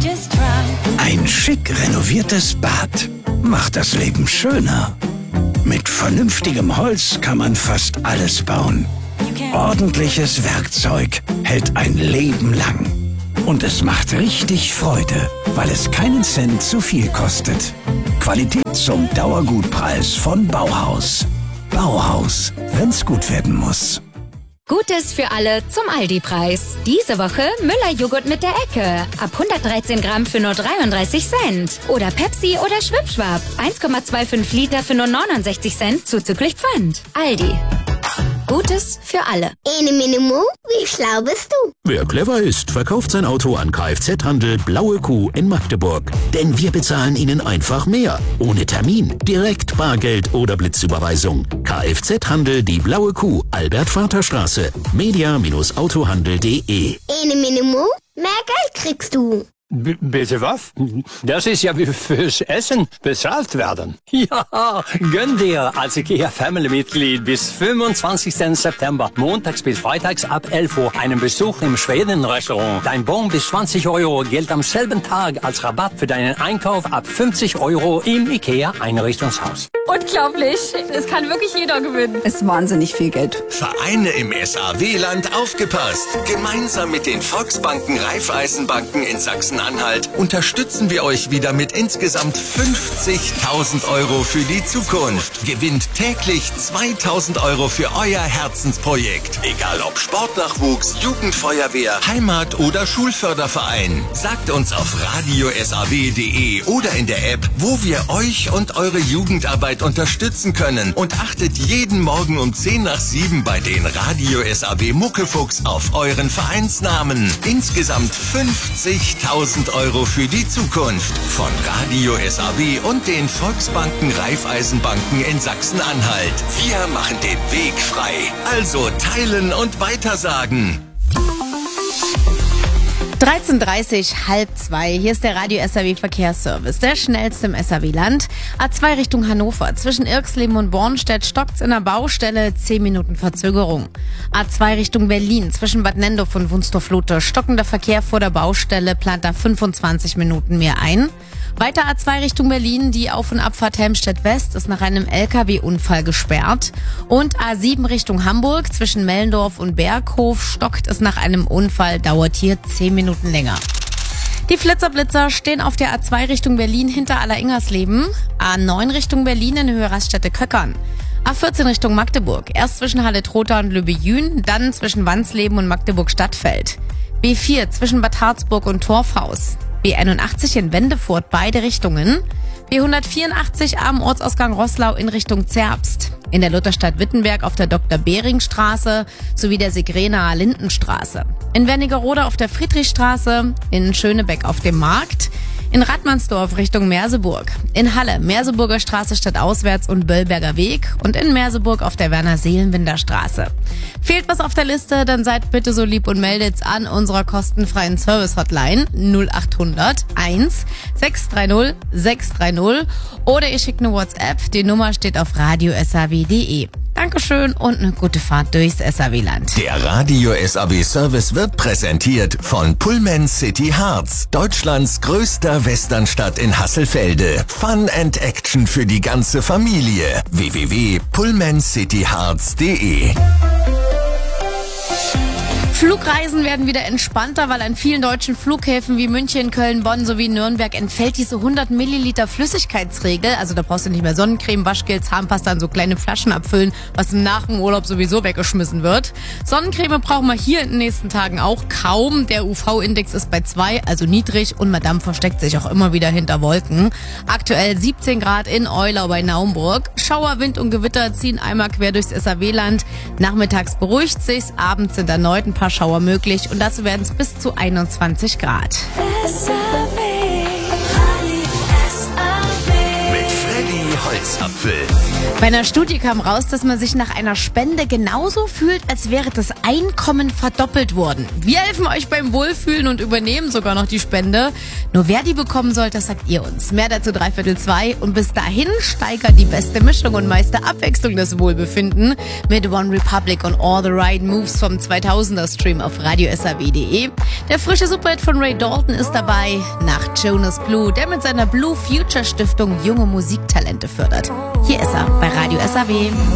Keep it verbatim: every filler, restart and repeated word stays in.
Ein schick renoviertes Bad macht das Leben schöner. Mit vernünftigem Holz kann man fast alles bauen. Ordentliches Werkzeug hält ein Leben lang. Und es macht richtig Freude, weil es keinen Cent zu viel kostet. Qualität zum Dauergutpreis von Bauhaus. Bauhaus, wenn's gut werden muss. Gutes für alle zum Aldi-Preis. Diese Woche Müller-Joghurt mit der Ecke. Ab hundertdreizehn Gramm für nur dreiunddreißig Cent. Oder Pepsi oder Schwipschwap. eins Komma fünfundzwanzig Liter für nur neunundsechzig Cent zuzüglich Pfand. Aldi. Gutes für alle. Ene Minimo, wie schlau bist du? Wer clever ist, verkauft sein Auto an Kfz-Handel Blaue Kuh in Magdeburg. Denn wir bezahlen Ihnen einfach mehr. Ohne Termin, direkt Bargeld oder Blitzüberweisung. Kfz-Handel Die Blaue Kuh, Albert-Vater-Straße. media-autohandel punkt de. Ene Minimo, mehr Geld kriegst du. B- bitte was? Das ist ja wie fürs Essen bezahlt werden. Ja, gönn dir als IKEA-Family-Mitglied bis fünfundzwanzigsten September, montags bis freitags ab elf Uhr, einen Besuch im Schweden-Restaurant. Dein Bon bis zwanzig Euro gilt am selben Tag als Rabatt für deinen Einkauf ab fünfzig Euro im IKEA-Einrichtungshaus. Unglaublich. Es kann wirklich jeder gewinnen. Ist wahnsinnig viel Geld. Vereine im S A W-Land aufgepasst. Gemeinsam mit den Volksbanken, Raiffeisenbanken in Sachsen-Anhalt unterstützen wir euch wieder mit insgesamt fünfzigtausend Euro für die Zukunft. Gewinnt täglich zweitausend Euro für euer Herzensprojekt. Egal ob Sportnachwuchs, Jugendfeuerwehr, Heimat- oder Schulförderverein. Sagt uns auf radio s a w punkt de oder in der App, wo wir euch und eure Jugendarbeit unterstützen können, und achtet jeden Morgen um zehn nach sieben bei den Radio S A W Muckefuchs auf euren Vereinsnamen. Insgesamt fünfzigtausend Euro für die Zukunft von Radio S A W und den Volksbanken Raiffeisenbanken in Sachsen-Anhalt. Wir machen den Weg frei. Also teilen und weitersagen. dreizehn Uhr dreißig, halb zwei. Hier ist der Radio S A W Verkehrsservice, der schnellste im S A W-Land. A zwei Richtung Hannover. Zwischen Irxleben und Bornstedt stockt's in der Baustelle, zehn Minuten Verzögerung. A zwei Richtung Berlin. Zwischen Bad Nendorf und Wunstorf-Lotte stockender Verkehr vor der Baustelle, plant da fünfundzwanzig Minuten mehr ein. Weiter A zwei Richtung Berlin, die Auf- und Abfahrt Helmstedt West ist nach einem L K W-Unfall gesperrt. Und A sieben Richtung Hamburg, zwischen Mellendorf und Berghof stockt es nach einem Unfall, dauert hier zehn Minuten länger. Die Flitzerblitzer stehen auf der A zwei Richtung Berlin hinter Alleringers-Leben, A neun Richtung Berlin in Höhe Raststätte Köckern. A vierzehn Richtung Magdeburg, erst zwischen Halle-Trotha und Löbejün, dann zwischen Wandsleben und Magdeburg-Stadtfeld. B vier zwischen Bad Harzburg und Torfhaus. B einundachtzig in Wendefurt, beide Richtungen. B hundertvierundachtzig am Ortsausgang Roßlau in Richtung Zerbst. In der Lutherstadt Wittenberg auf der Doktor-Behring-Straße sowie der Sigrenaer Lindenstraße. In Wernigerode auf der Friedrichstraße, in Schönebeck auf dem Markt. In Radmannsdorf Richtung Merseburg. In Halle Merseburger Straße stadtauswärts und Böllberger Weg. Und in Merseburg auf der Werner-Seelenbinder Straße. Fehlt was auf der Liste, dann seid bitte so lieb und meldet's an unserer kostenfreien Service-Hotline null achthundert eins sechs drei null sechs drei null oder ihr schickt eine WhatsApp. Die Nummer steht auf radio s a w punkt de. Dankeschön und eine gute Fahrt durchs S A W-Land. Der Radio S A W Service wird präsentiert von Pullman City Harz, Deutschlands größter Westernstadt in Hasselfelde. Fun and Action für die ganze Familie. w w w punkt pullman city harz punkt de. Flugreisen werden wieder entspannter, weil an vielen deutschen Flughäfen wie München, Köln, Bonn sowie Nürnberg entfällt diese hundert Milliliter Flüssigkeitsregel. Also da brauchst du nicht mehr Sonnencreme, Waschgel, Zahnpasta in so kleine Flaschen abfüllen, was nach dem Urlaub sowieso weggeschmissen wird. Sonnencreme brauchen wir hier in den nächsten Tagen auch kaum. Der U V-Index ist bei zwei, also niedrig, und Madame versteckt sich auch immer wieder hinter Wolken. Aktuell siebzehn Grad in Eulau bei Naumburg. Schauer, Wind und Gewitter ziehen einmal quer durchs S A W-Land. Nachmittags beruhigt sich's, abends sind erneut ein paar Schauer möglich und dazu werden es bis zu einundzwanzig Grad. Mit Freddy Holzapfel. Bei einer Studie kam raus, dass man sich nach einer Spende genauso fühlt, als wäre das Einkommen verdoppelt worden. Wir helfen euch beim Wohlfühlen und übernehmen sogar noch die Spende. Nur wer die bekommen soll, das sagt ihr uns. Mehr dazu dreiviertel zwei. Und bis dahin steigert die beste Mischung und meiste Abwechslung das Wohlbefinden mit One Republic und All the Right Moves vom zweitausender Stream auf radio s a w punkt d e. Der frische Superhit von Ray Dalton ist dabei, nach Jonas Blue, der mit seiner Blue Future Stiftung junge Musiktalente fördert. Hier ist er bei Radio S A W.